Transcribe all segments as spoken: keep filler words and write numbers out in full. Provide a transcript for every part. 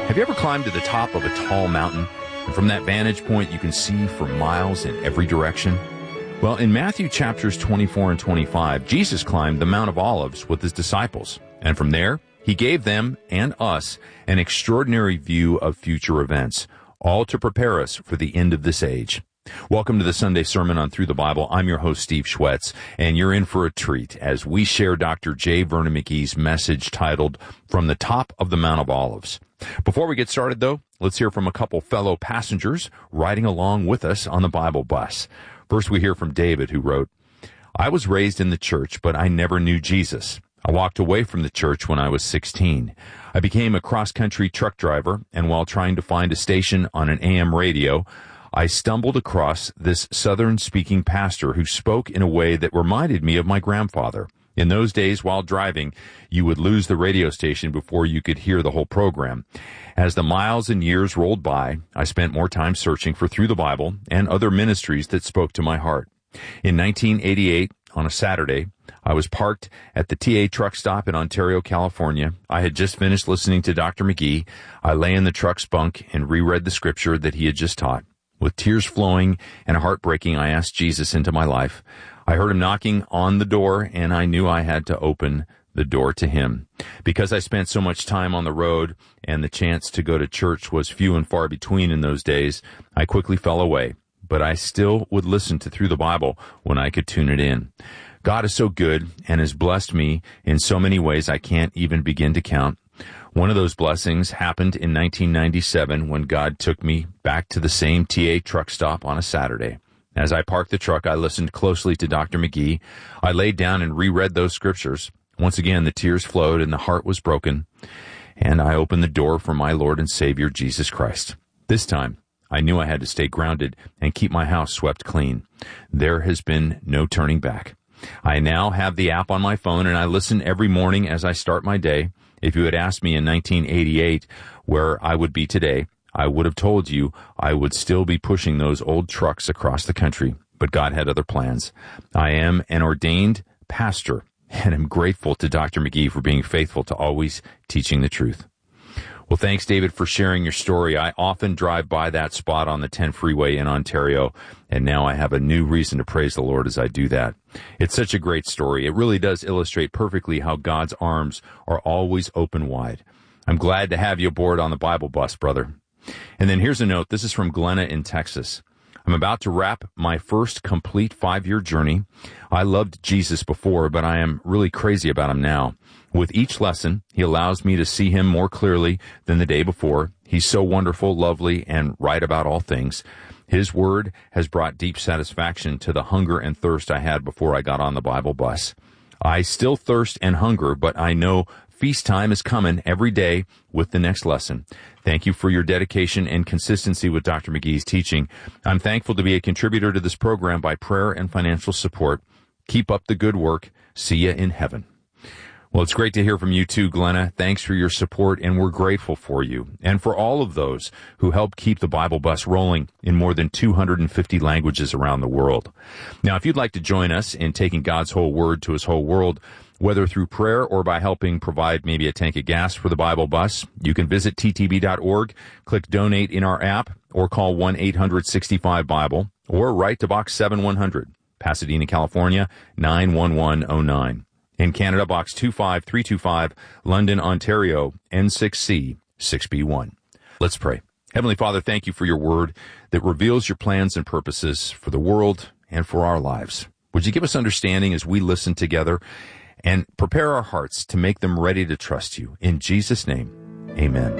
Have you ever climbed to the top of a tall mountain, and from that vantage point you can see for miles in every direction? Well, in Matthew chapters twenty-four and twenty-five, Jesus climbed the Mount of Olives with his disciples, and from there, he gave them and us an extraordinary view of future events, all to prepare us for the end of this age. Welcome to the Sunday Sermon on Through the Bible. I'm your host, Steve Schwetz, and you're in for a treat as we share Doctor J. Vernon McGee's message titled, From the Top of the Mount of Olives. Before we get started, though, let's hear from a couple fellow passengers riding along with us on the Bible bus. First, we hear from David, who wrote, I was raised in the church, but I never knew Jesus. I walked away from the church when I was sixteen. I became a cross-country truck driver, and while trying to find a station on an A M radio, I stumbled across this Southern-speaking pastor who spoke in a way that reminded me of my grandfather. In those days, while driving, you would lose the radio station before you could hear the whole program. As the miles and years rolled by, I spent more time searching for Through the Bible and other ministries that spoke to my heart. In nineteen eighty-eight, on a Saturday, I was parked at the T A truck stop in Ontario, California. I had just finished listening to Doctor McGee. I lay in the truck's bunk and reread the scripture that he had just taught. With tears flowing and heartbreaking, I asked Jesus into my life. I heard him knocking on the door, and I knew I had to open the door to him. Because I spent so much time on the road and the chance to go to church was few and far between in those days, I quickly fell away. But I still would listen to Through the Bible when I could tune it in. God is so good and has blessed me in so many ways I can't even begin to count. One of those blessings happened in nineteen ninety-seven when God took me back to the same T A truck stop on a Saturday. As I parked the truck, I listened closely to Doctor McGee. I laid down and reread those scriptures. Once again, the tears flowed and the heart was broken. And I opened the door for my Lord and Savior, Jesus Christ. This time, I knew I had to stay grounded and keep my house swept clean. There has been no turning back. I now have the app on my phone, and I listen every morning as I start my day. If you had asked me in nineteen eighty-eight where I would be today, I would have told you I would still be pushing those old trucks across the country, but God had other plans. I am an ordained pastor, and am grateful to Doctor McGee for being faithful to always teaching the truth. Well, thanks, David, for sharing your story. I often drive by that spot on the ten freeway in Ontario, and now I have a new reason to praise the Lord as I do that. It's such a great story. It really does illustrate perfectly how God's arms are always open wide. I'm glad to have you aboard on the Bible bus, brother. And then here's a note. This is from Glenna in Texas. I'm about to wrap my first complete five-year journey. I loved Jesus before, but I am really crazy about him now. With each lesson, he allows me to see him more clearly than the day before. He's so wonderful, lovely, and right about all things. His word has brought deep satisfaction to the hunger and thirst I had before I got on the Bible bus. I still thirst and hunger, but I know feast time is coming every day with the next lesson. Thank you for your dedication and consistency with Doctor McGee's teaching. I'm thankful to be a contributor to this program by prayer and financial support. Keep up the good work. See you in heaven. Well, it's great to hear from you too, Glenna. Thanks for your support, and we're grateful for you and for all of those who help keep the Bible bus rolling in more than two hundred fifty languages around the world. Now, if you'd like to join us in taking God's whole word to his whole world, whether through prayer or by helping provide maybe a tank of gas for the Bible bus, you can visit T T B dot org, click Donate in our app, or call one eight hundred sixty-five Bible, or write to Box seven one hundred, Pasadena, California, nine one one oh nine. In Canada, Box two five three two five, London, Ontario, N six C six B one. Let's pray. Heavenly Father, thank you for your word that reveals your plans and purposes for the world and for our lives. Would you give us understanding as we listen together and prepare our hearts to make them ready to trust you. In Jesus' name, amen.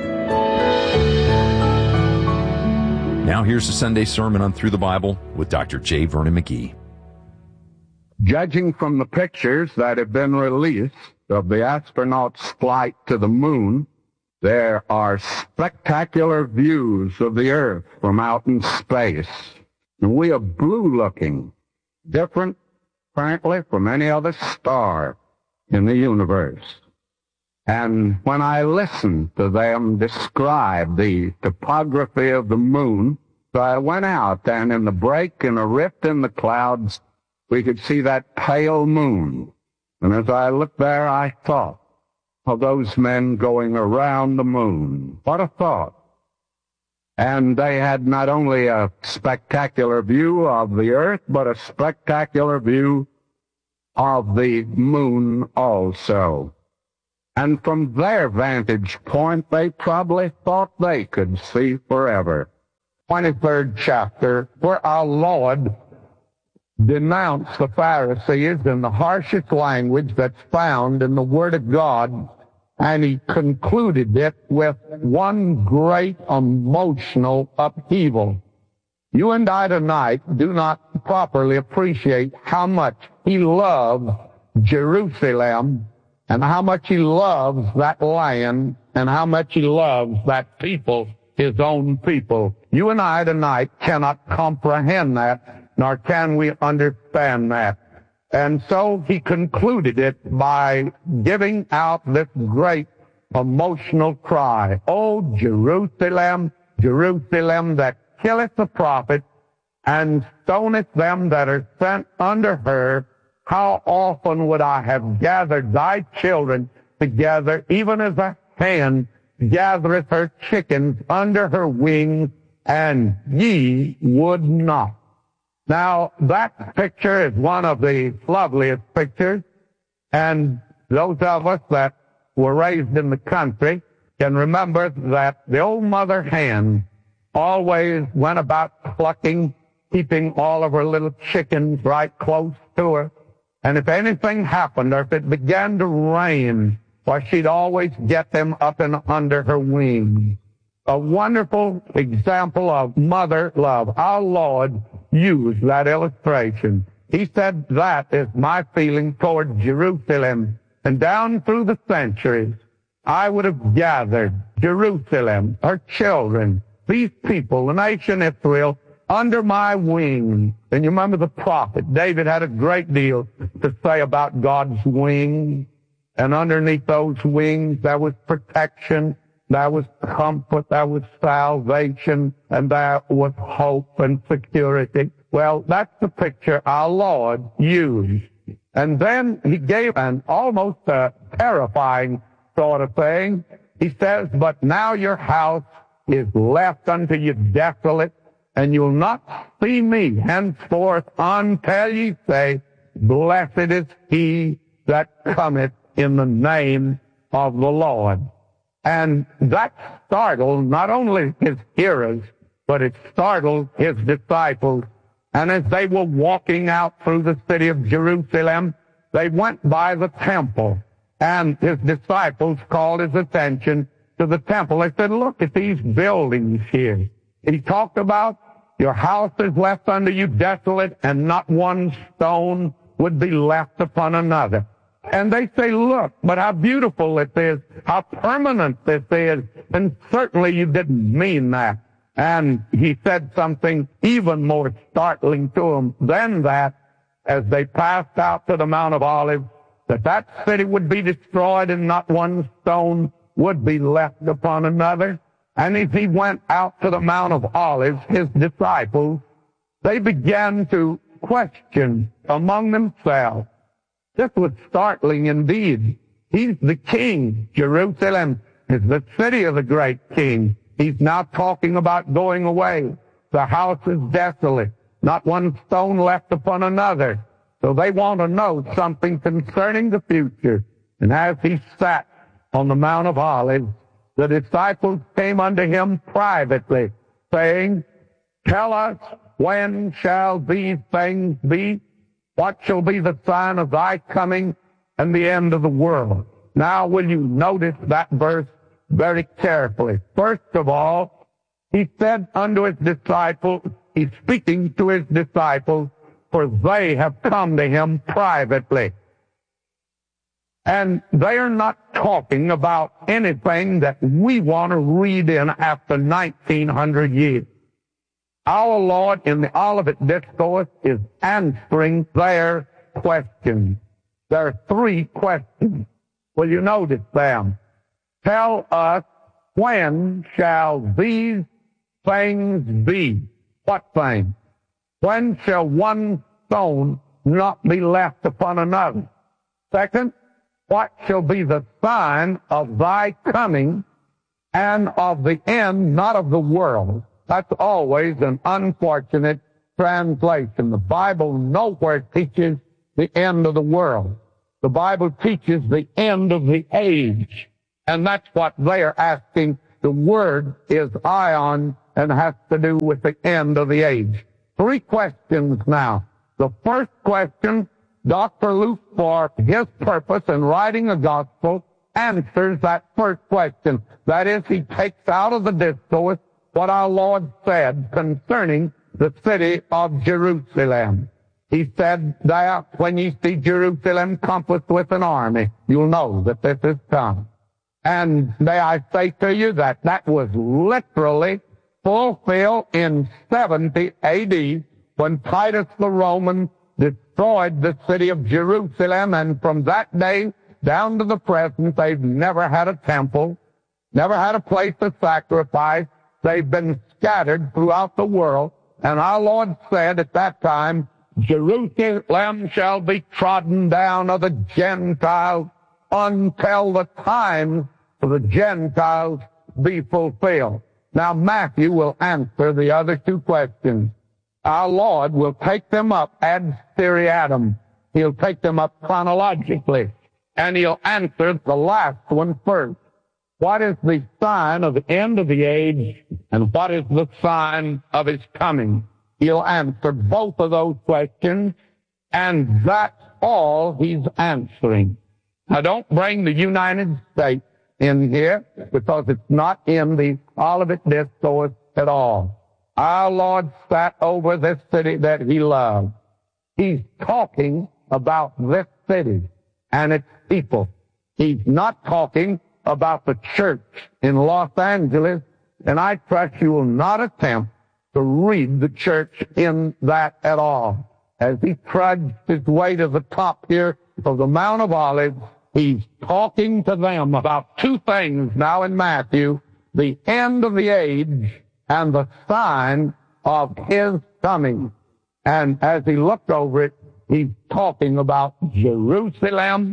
Now here's the Sunday Sermon on Through the Bible with Doctor J. Vernon McGee. Judging from the pictures that have been released of the astronauts' flight to the moon, there are spectacular views of the Earth from out in space. And we are blue-looking, different, frankly, from any other star in the universe. And when I listened to them describe the topography of the moon, so I went out, and in the break in a rift in the clouds, we could see that pale moon. And as I looked there, I thought, of those men going around the moon. What a thought. And they had not only a spectacular view of the earth, but a spectacular view of the moon also. And from their vantage point, they probably thought they could see forever. twenty-third chapter, where our Lord denounced the Pharisees in the harshest language that's found in the Word of God, and he concluded it with one great emotional upheaval. You and I tonight do not properly appreciate how much he loved Jerusalem, and how much he loves that land, and how much he loves that people, his own people. You and I tonight cannot comprehend that, nor can we understand that. And so he concluded it by giving out this great emotional cry, "O Jerusalem, Jerusalem, that killeth the prophet, and stoneth them that are sent under her, how often would I have gathered thy children together, even as a hen gathereth her chickens under her wings, and ye would not." Now, that picture is one of the loveliest pictures, and those of us that were raised in the country can remember that the old mother hen always went about clucking, keeping all of her little chickens right close to her. And if anything happened, or if it began to rain, well, she'd always get them up and under her wings. A wonderful example of mother love. Our Lord used that illustration. He said, "That is my feeling toward Jerusalem." And down through the centuries, I would have gathered Jerusalem, her children, these people, the nation Israel, under my wings. And you remember the prophet David had a great deal to say about God's wings. And underneath those wings, there was protection, there was comfort, there was salvation, and there was hope and security. Well, that's the picture our Lord used. And then he gave an almost a terrifying sort of thing. He says, "But now your house is left unto you desolate, and you'll not see me henceforth until ye say, Blessed is he that cometh in the name of the Lord." And that startled not only his hearers, but it startled his disciples. And as they were walking out through the city of Jerusalem, they went by the temple, and his disciples called his attention to the temple. They said, "Look at these buildings here." He talked about, "Your house is left unto you desolate, and not one stone would be left upon another." And they say, "Look, but how beautiful it is, how permanent this is." And certainly you didn't mean that. And he said something even more startling to them than that as they passed out to the Mount of Olives, that that city would be destroyed and not one stone would be left upon another. And as he went out to the Mount of Olives, his disciples, they began to question among themselves. This was startling indeed. He's the king. Jerusalem is the city of the great king. He's now talking about going away. The house is desolate, not one stone left upon another. So they want to know something concerning the future. And as he sat on the Mount of Olives, the disciples came unto him privately, saying, "Tell us, when shall these things be? What shall be the sign of thy coming and the end of the world?" Now, will you notice that verse very carefully? First of all, he said unto his disciples, he's speaking to his disciples, for they have come to him privately. And they are not talking about anything that we want to read in after nineteen hundred years. Our Lord in the Olivet Discourse is answering their questions. There are three questions. Will you notice them? Tell us, when shall these things be? What things? When shall one stone not be left upon another? Second, what shall be the sign of thy coming and of the end, not of the world. That's always an unfortunate translation. The Bible nowhere teaches the end of the world. The Bible teaches the end of the age. And that's what they're asking. The word is ion and has to do with the end of the age. Three questions now. The first question, Doctor Luke, for his purpose in writing a gospel, answers that first question. That is, he takes out of the discourse what our Lord said concerning the city of Jerusalem. He said there, when you see Jerusalem compassed with an army, you'll know that this is come. And may I say to you that that was literally fulfilled in seventy A D when Titus the Roman destroyed the city of Jerusalem, and from that day down to the present, they've never had a temple, never had a place of sacrifice. They've been scattered throughout the world. And our Lord said at that time, Jerusalem shall be trodden down of the Gentiles until the times of the Gentiles be fulfilled. Now Matthew will answer the other two questions. Our Lord will take them up ad seriatim. He'll take them up chronologically. And he'll answer the last one first. What is the sign of the end of the age, and what is the sign of his coming? He'll answer both of those questions, and that's all he's answering. Now, don't bring the United States in here, because it's not in the Olivet Discourse at all. Our Lord sat over this city that he loved. He's talking about this city and its people. He's not talking about the church in Los Angeles, and I trust you will not attempt to read the church in that at all. As he trudged his way to the top here of the Mount of Olives, he's talking to them about two things now in Matthew, the end of the age and the sign of his coming. And as he looked over it, he's talking about Jerusalem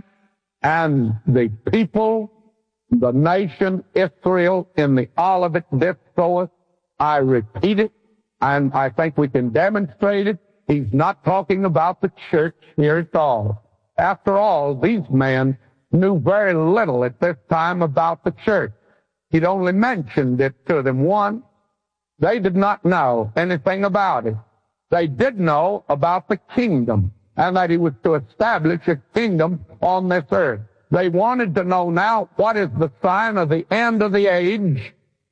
and the people, the nation Israel in the Olivet Discourse. I repeat it, and I think we can demonstrate it. He's not talking about the church here at all. After all, these men knew very little at this time about the church. He'd only mentioned it to them once. They did not know anything about it. They did know about the kingdom, and that he was to establish a kingdom on this earth. They wanted to know now, what is the sign of the end of the age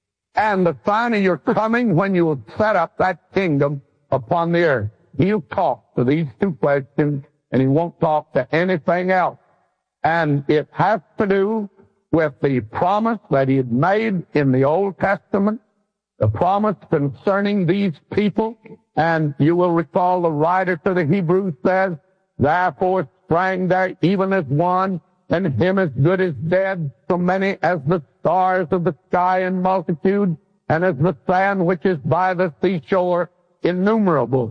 and the sign of your coming when you will set up that kingdom upon the earth? He'll talk to these two questions, and he won't talk to anything else. And it has to do with the promise that he had made in the Old Testament, the promise concerning these people. And you will recall the writer to the Hebrews says, therefore sprang there even as one, and him as good as dead, so many as the stars of the sky in multitude, and as the sand which is by the seashore innumerable.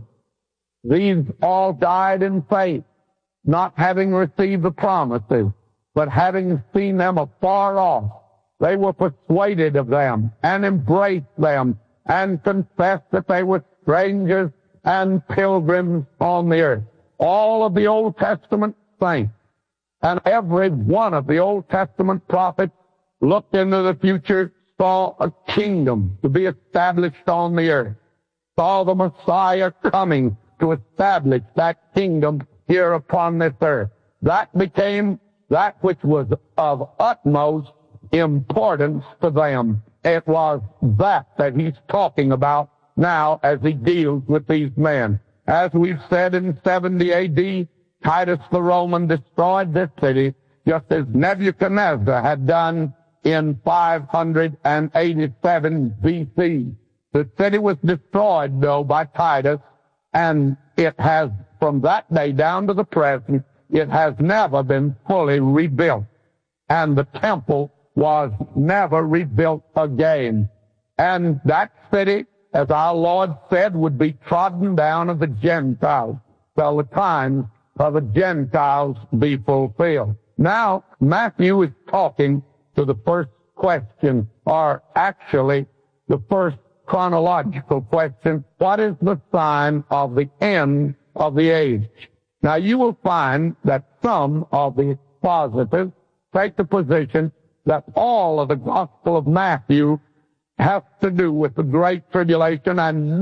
These all died in faith, not having received the promises, but having seen them afar off. They were persuaded of them, and embraced them, and confessed that they were strangers and pilgrims on the earth. All of the Old Testament saints and every one of the Old Testament prophets looked into the future, saw a kingdom to be established on the earth, saw the Messiah coming to establish that kingdom here upon this earth. That became that which was of utmost importance to them. It was that that he's talking about now as he deals with these men. As we've said, in seventy A D, Titus the Roman destroyed this city just as Nebuchadnezzar had done in five hundred eighty-seven B C. The city was destroyed, though, by Titus, and it has, from that day down to the present, it has never been fully rebuilt. And the temple was never rebuilt again. And that city, as our Lord said, would be trodden down of the Gentiles till the times of the Gentiles be fulfilled. Now, Matthew is talking to the first question, or actually the first chronological question, what is the sign of the end of the age? Now you will find that some of the expositors take the position that all of the Gospel of Matthew has to do with the Great Tribulation and